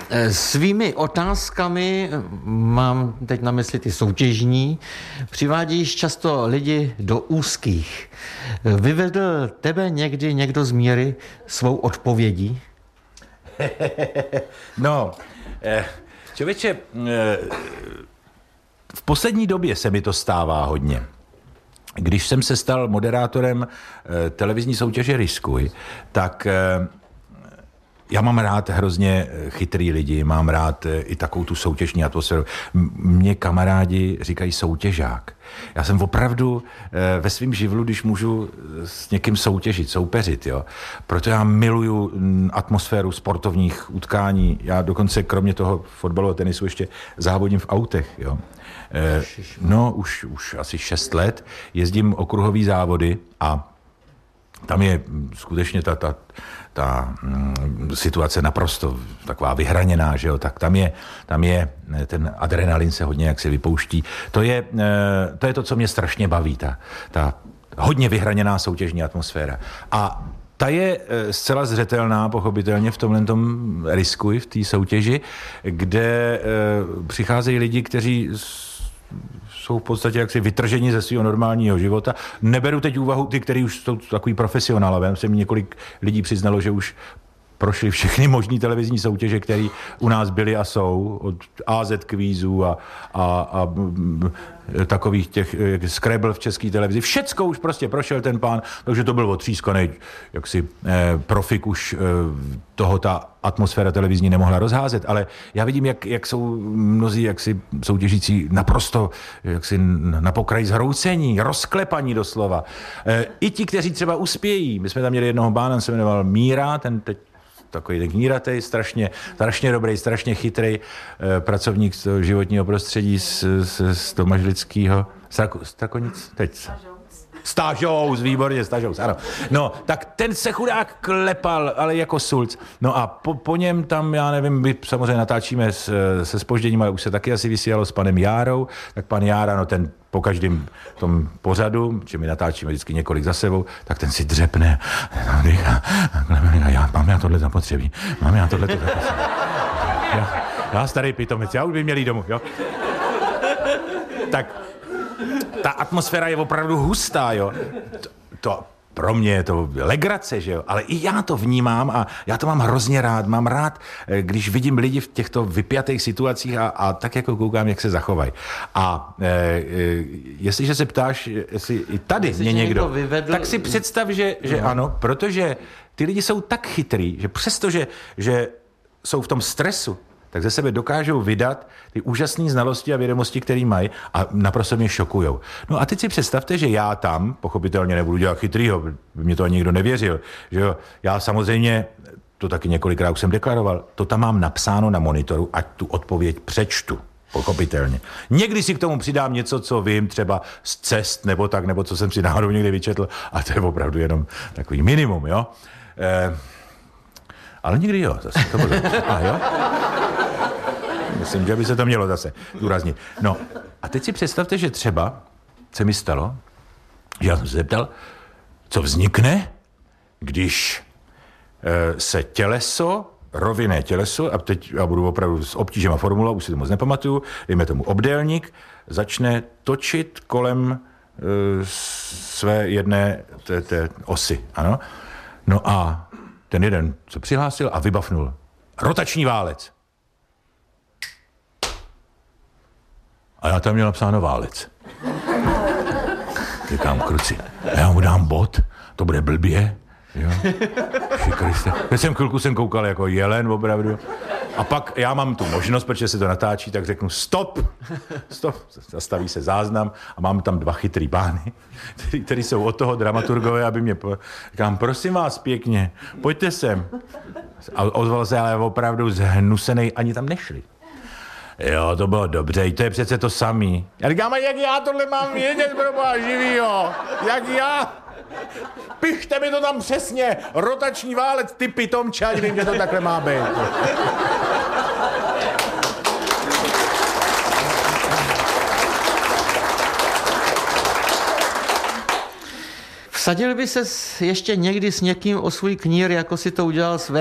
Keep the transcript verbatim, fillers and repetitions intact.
Svými otázkami, mám teď na mysli ty soutěžní, přivádíš často lidi do úzkých. Vyvedl tebe někdy někdo z míry svou odpovědí? No, člověče, v poslední době se mi to stává hodně. Když jsem se stal moderátorem televizní soutěže Riskuj, tak já mám rád hrozně chytrý lidi, mám rád i takovou tu soutěžní atmosféru. Mně kamarádi říkají soutěžák. Já jsem opravdu ve svém živlu, když můžu s někým soutěžit, soupeřit, jo. Proto já miluju atmosféru sportovních utkání. Já dokonce kromě toho fotbalu a tenisu ještě závodím v autech, jo. No, už, už asi šest let jezdím okruhový závody a tam je skutečně ta, ta, ta mm, situace naprosto taková vyhraněná, že jo, tak tam je, tam je, ten adrenalin se hodně jak se vypouští. To je, to je to, co mě strašně baví, ta, ta hodně vyhraněná soutěžní atmosféra. A ta je zcela zřetelná, pochopitelně, v tomhle tom Riskuj, v té soutěži, kde přicházejí lidi, kteří jsou v podstatě jaksi vytrženi ze svého normálního života. Neberu teď úvahu ty, kteří už jsou takový profesionálové. Se mi několik lidí přiznalo, že už prošli všechny možný televizní soutěže, které u nás byly a jsou, od á zet kvízů a, a, a takových těch Scrabble v české televizi. Všecko už prostě prošel ten pán, takže to byl otřískaný, jaksi eh, profik už eh, toho ta atmosféra televizní nemohla rozházet, ale já vidím, jak, jak jsou mnozí jaksi soutěžící naprosto jaksi na pokraji zhroucení, rozklepaní doslova. Eh, I ti, kteří třeba uspějí. My jsme tam měli jednoho pána, se jmenoval Míra, ten teď takový ten kníratej, strašně, strašně dobrý, strašně chytrý eh, pracovník z životního prostředí z, z, z Tomažlického. Strakonic? Teď. Stážous, výborně, Stážous, ano. No, tak ten se chudák klepal, ale jako sulc. No a po, po něm tam, já nevím, my samozřejmě natáčíme s, se zpožděním, ale už se taky asi vysílalo s panem Járou, tak pan Jára, no ten po každém tom pořadu, že my natáčíme vždycky několik za sebou, tak ten si dřepne. A já, mám já tohle zapotřebí, mám já tohle zapotřebí. Já, já starý pitomec, já už bych měl jít domů, jo. Tak ta atmosféra je opravdu hustá, jo. To, to pro mě je to legrace, že jo, ale i já to vnímám a já to mám hrozně rád. Mám rád, když vidím lidi v těchto vypjatých situacích a, a tak jako koukám, jak se zachovají. A e, e, jestliže se ptáš, jestli i tady jestli mě někdo, někdo vyvedl... tak si představ, že, že no. Ano, protože ty lidi jsou tak chytrý, že přesto, že, že jsou v tom stresu, tak ze sebe dokážou vydat ty úžasné znalosti a vědomosti, které mají a naprosto mě šokujou. No a teď si představte, že já tam, pochopitelně nebudu dělat chytrýho, by mě to ani nikdo nevěřil, že jo, já samozřejmě, to taky několikrát už jsem deklaroval, to tam mám napsáno na monitoru, ať tu odpověď přečtu, pochopitelně. Někdy si k tomu přidám něco, co vím, třeba z cest nebo tak, nebo co jsem si náhodou někdy vyčetl, a to je opravdu jenom takový minimum, jo. Eh, ale někdy jo, zase to bylo. A jo? Myslím, že by se to mělo zase důraznit. No a teď si představte, že třeba se mi stalo, že já jsem se zeptal, co vznikne, když e, se těleso, rovinné těleso, a teď já budu opravdu s obtížema formula, už si to moc nepamatuju, dejme tomu obdélník, začne točit kolem e, své jedné té, té osy, ano. No a ten jeden se přihlásil a vybafnul rotační válec. A já tam měl napsáno válec. Říkám, kruci, já mu dám bod, to bude blbě, jo. Šikriste. Já jsem chvilku jsem koukal jako jelen, opravdu. A pak já mám tu možnost, protože se to natáčí, tak řeknu stop, stop, zastaví se záznam a mám tam dva chytrý pány, který, který jsou od toho dramaturgové, aby mě... Po... Říkám, prosím vás pěkně, pojďte sem. A ozval se ale opravdu zhnusenej, ani tam nešli. Jo, to bylo dobře, to je přece to samý. Já říkám, a jak já tohle mám vědět, proboha živýho? Jak já? Pište mi to tam přesně, rotační válec, ty pitomče, ať vím, že to takhle má být. Vsadil by ses ještě někdy s někým o svůj knír, jako si to udělal s